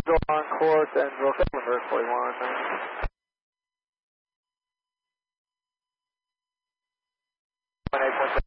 Go on course and we'll settle for 41. 8.7.